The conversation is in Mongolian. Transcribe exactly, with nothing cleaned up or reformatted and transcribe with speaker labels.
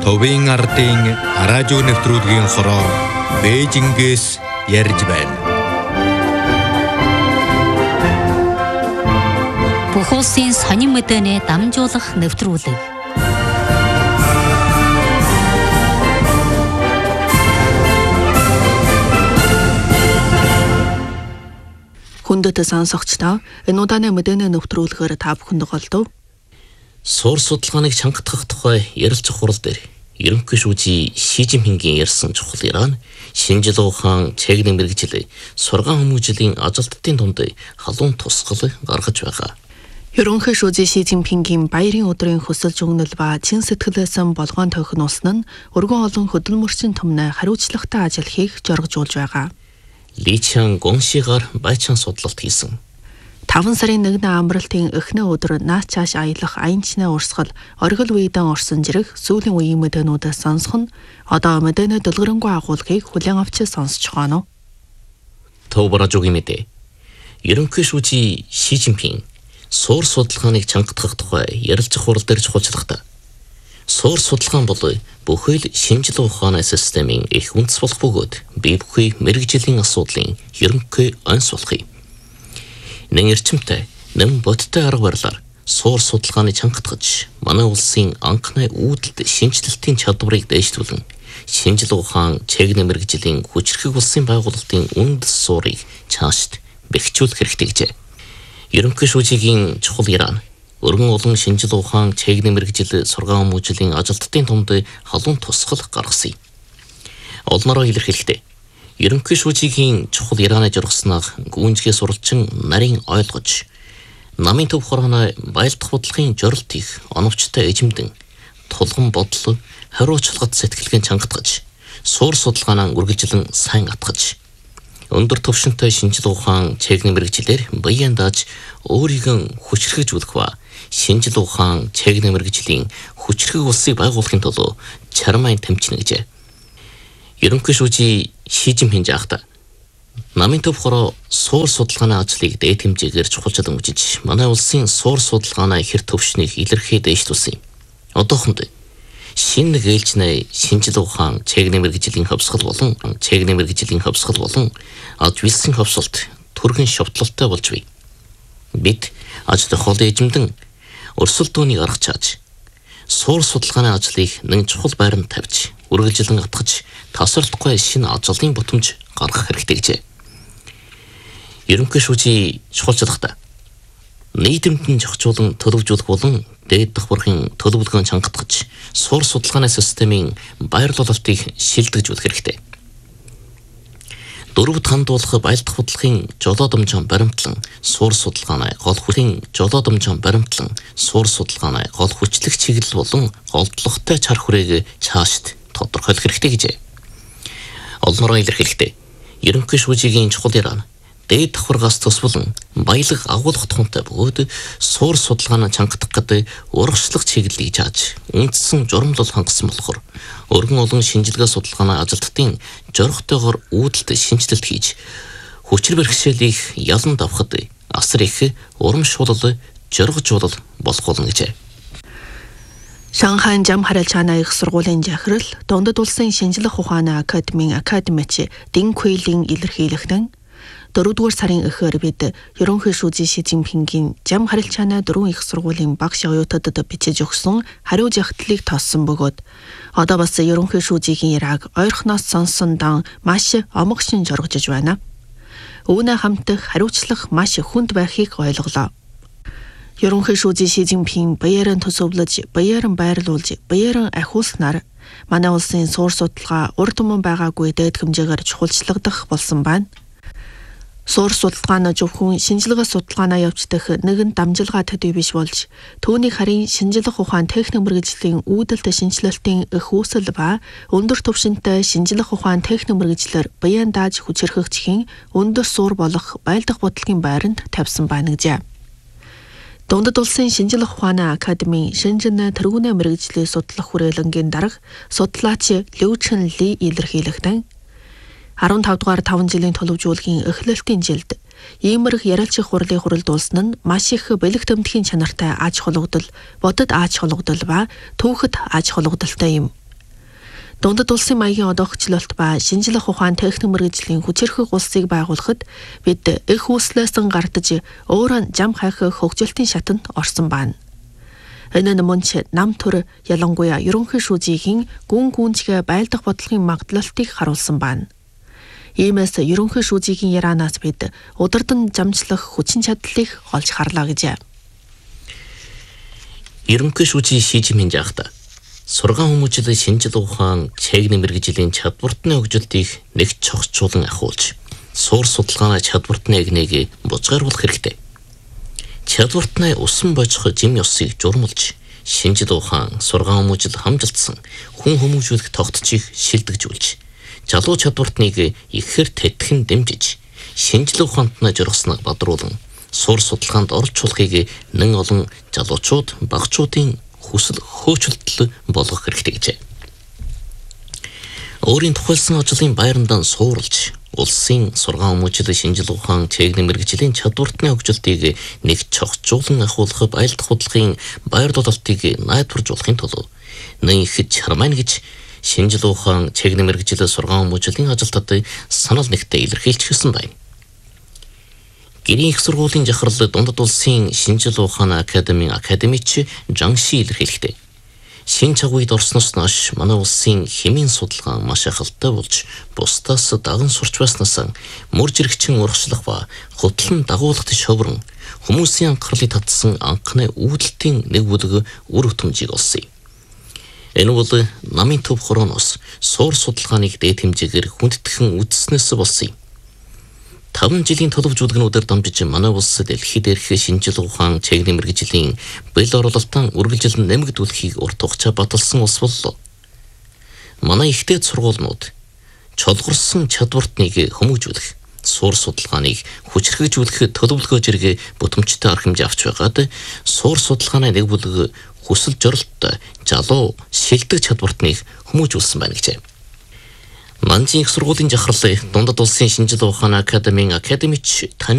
Speaker 1: Төвийн ардын радио нэвтрүүлгийн хороор Бээжингээс ярьж байна.
Speaker 2: Бүх улсын сонин мэдээний дамжуулах нэвтрүүлэг.
Speaker 3: Хүндэт сонсогчдоо энэ удааны мэдээний нэвтрүүлгээр та бүхэнд голдов.
Speaker 4: Суур судалгааныг чангатгах тухай ярилцах хурал дээр ерөнхий шүүжий Ши Жинпингийн ярьсан чухал Иран шинжил ухаан чэглэн мэргэжил сургаан хүмүүжлийн ажилтнуудын дунд халуун тусгал гаргаж байгаа.
Speaker 3: Ерөнхий шүүжий Ши Жинпингийн баярын өдрийн хүсэл зүгнэл ба чин сэтгэлээсэн болгоон тохиносон нь өргөн олон хөдөлмөрчин түмнээ хариуцлагатай ажил хийх зоргожуулж байгаа.
Speaker 4: Ли Чан Гоншигаар баячаан судлалт хийсэн.
Speaker 3: таван сарын нэгний амралтын эхний өдөр наац цааш аялах аянчны урсгал оргил үедэн орсон жирэх сүүлийн үеийн мэдээнүүдээ сонсох нь одоо мэдээний дэлгэрэнгүй агуулгыг хүлээн авч сонсож байгаа нь.
Speaker 4: Төвбаражуугийн мэдээ. Ерөнхий шүүжий Ши Жинпин суур судалгааныг чангатгах тухай ярилцах хурал дээр чухалчлагдав. Суур судалгаан бол бүхэл шинжлэх ухааны системийн их үндэс болох бөгөөд бие бүхий мэргэжлийн асуудлын ерөнхий онц болохыг. Нэн эрчимтэй, нэн бодтой арга барилаар суур судалгааны чангатгаж, манай улсын анхны үүдэлт шинжилэлтийн чадварыг дэвшүүлэн, шинжлэх ухаан чэглэн мэргэжлийн хүчрхэг улсын байгуулалтын үндэс суурийг цаашд бэхжүүлэх хэрэгтэй гэжээ. Ерөнхий шүүжигийн чухал Иран өргөн олон шинжлэх ухаан чэглэн мэргэжил сургаан хүмүүжлийн ажилтнуудын дунд халуун тусгал гаргасан. Олноороо илэрхийлэхдээ ерөнхий шүүжигийн чухал Ираны жургаснаа гүнжгээ суралчин нарийн ойлгож намын төв хорооны баялдах бодлогын жорилт их оновчтой эжимдэн тулган бодол хариуцлагат сэтгэлгээ чангатгаж суур судалгаанаа үргэлжлэн сайн атгаж өндөр түвшинтэй шинжлэх ухаан чэглэн мэргэжилээр баян дааж өөрийгөө хүчрхэгжүүлэх ба шинжлэх ухаан чэглэн мэргэжлийн хүчрхэг улсыг байгуулахын тулд чармайн тэмцэнэ гэжээ. Ерөнхий шүүжий Ши Жинпин жаахта намын төв хороо суур судалгааны ажлыг дээд хэмжээгээр чухалчлан үзэж манай улсын суур судалгааны хэр төвшнийг илэрхий дэвшүүлсэн юм. Одоохонд шинэ нэг ээлжнээ шинжлэх ухаан чэглэн мэргэжлийн хөвсгөл болон чэглэн мэргэжлийн хөвсгөл болон аж вилсэн хөвсөлт түргэн шовтлолтой болж бий. Бид аж тохиолын эзэмдэн өрсөлдөөнийг арга чааж суур судалгааны ажлыг нэг чухал байранд тавьж үргэлжлэн атгаж тасралтгүй шинэ ажлын бүтэмж гаргах хэрэгтэй гэжээ. Ерөнхий шүүжий чухалчлагдаа нийтэмтэн зохицуулан төлөвлөжүүлэх болон дээд давхаргын төлөвлөгөөнд чангатгаж суур судалгааны системийн байрлуулалтыг шилдэгжүүлэх хэрэгтэй. Дөрвөд хандуулах баялдах бодлогын жолоодомжон баримтлан суур судалгааны гол хүчин жолоодомжон баримтлан суур судалгааны гол хүчлэх чиглэл болон голдлоготой чар хүрээг цаашд тодорхойлох хэрэгтэй гэжээ. Олноороо илэрхийлэхдээ ерөнхий шүүжигийн чухал Иран дээд давхаргаас тусвалан баялаг агуулгах тухайтай бөгөөд суур судалгаанаа чангатгах гэдэг урагшлах чиглэлийг зааж үндсэн журамлал хангасан болохоор өргөн олон шинжилгээ судалгааны ажилтнуудын зоригтойгоор үүдэлт шинжилэлт хийж хүчир бэрхшээлийг ялан давхад асар их урамшуулал зоригжуулал болох болно гэжээ.
Speaker 3: Шанхай зам харилцааны их сургуулийн захирал Дундад улсын шинжлэх ухааны академийн академич Дин Куйлийн илэрхийлэхдээ дөрөвдүгээр сарын эхээр бид ерөнхий шүүжий Ши Жинпингийн зам харилцааны дөрвөн их сургуулийн багш оюутадад бичиж өгсөн хариу захидлыг тооссон бөгөөд одоо бас ерөнхий шүүжигийн яраг ойрхоноос сонсон дан маш омог шин жоргожж байна. Үүнээ хамтдах хариуцлах маш хүнд байхыг ойлголоо. Ерөнхий шүүжий Ши Жинпин баярын төсөвлөж, баярын байрлуулж, баярын ахиулснаар манай улсын суур судалгаа урд түмэн байгаагүй дээд хэмжээгээр чухалчлагдах болсон байна. Суур судалгааны зөвхөн шинжилгээ судалгаанаа явуулдаг нэгэн дамжуулга төдий биш болж, түүнийг харин шинжилэх ухаан техник мэргэжлийн үүдэлт шинжилэлтийн их үүсэл ба өндөр түвшинтэй шинжилэх ухаан техник мэргэжлэр баян дааж хүчирхэгжихийн өндөр суур болох баялдах бодлогын байранд тавьсан байна гэжээ. Дундад улсын шинжилэх ухааны академийн Шэньчжэн тэргүүнээ мэргэжлийн судлах хүрээлэнгийн дарга судлаач Лю Чэн Ли илэрхийлэхдээ арван тав дугаар таван жилийн төлөвжүүлгийн эхлэлтийн жилд иймэрх ярилцах хурлын хуралдуулсан нь маш их бэлэг тэмдгийн чанартай аж холбогдол, бодит аж холбогдол ба түүхэд аж холбогдолтой юм. Дундад улсын маягийн одоохчлолт ба шинжлэх ухаан техник мэргэжлийн хүчирхэг улсыг байгуулахад бид их хүслээс гардаж өөрөө зам хайх хөгжилтийн шатанд орсон байна. Энэ нь мөн ч нам төр ялангуяа ерөнхий шүүжийн гүн гүнзгий байлдах бодлогын магадлалтыг харуулсан байна. Иймээс ерөнхий шүүжийн яраанаас бид удирдан замчлах хүчин чадлыг олж харлаа гэжээ.
Speaker 4: Ерөнхий шүүжийн шийдэмэн жаахта сургаан хүмүүжил шинжлэх ухаан техник мэргэжлийн чадвартны хөгжилтийг нэг цогцолон ахиулж суур судалгааны чадвартны эгнийг бузгааруулах хэрэгтэй. Чадвартны усан божих жим ёсыг журмалж шинжлэх ухаан сургаан хүмүүжил хамжилтсан хүн хүмүүжүүлэх тогтцыг шилдэгжүүлж залуу чадвартныг ихээр тэтгэн дэмжиж шинжлэх ухаанд нь жургасныг бадруулан суур судалгаанд оролцуулахыг нэн олон залуучууд багчуудын хүсэл хөөцөлтөл болгох хэрэгтэй гэжээ. Өөрийн тухайлсан ажлын байрандаа суурлж улсын сургаан хүмүүжил шинжлэх ухаан техник мэргэжлийн чадвартны хөгжилтийг нэг цогцолон ахиулах байлдах бодлогын байр дулаалтыг найдваржуулахын тулд нэн их чармайн гэж шинжлэх ухаан техник мэргэжлийн сургаан хүмүүжлийн ажилтнуудыг санал нэгтээ илэрхийлж гисэн байна. Гэрийн их сургуулийн захирал дундад улсын шинжлэх ухааны академийн академич Жанши илэрхийлэхдээ шин чагуйд орсноос нааш манай улсын хэмээн судалгаа маш ахалтай болж бусдаас даган сурч байснаас мөр жирэгчин урагшлах ба хөтлөн дагуулгад шоврон хүмүүсийн анхаарлыг татсан анхны үүдэлтийн нэг бүлэг үр өтөмжийг олсон юм. Энэ бол намын төв хорооноос суур судалгааныг дээд хэмжээгээр хүндэтгэн үзснээс болсон юм. таван жилийн төлөвжүүлгэнүүдээр дамжиж манай улс дэлхийд дээрх шинжлэх ухаан техник мэргэжлийн бэл оролтын үргэлжил нэмэгдүүлэхийг урт хугацаа баталсан улс боллоо. Манай ихтэй сургуулиуд чолгорсон чадвартныг хүмүүжүүлэх, суур судалгааныг хүчрхэгжүүлэх төлөвлөгөө зэрэг бүтэмжтэй арга хэмжээ авч байгаад суур судалгааны нэг бүлэг хүсэл зорилттой залуу шилдэг чадвартныг хүмүүжүүлсэн байна гэжээ. Манжин их сургуулийн захирал дундад улсын шинжлэх ухааны академийн академич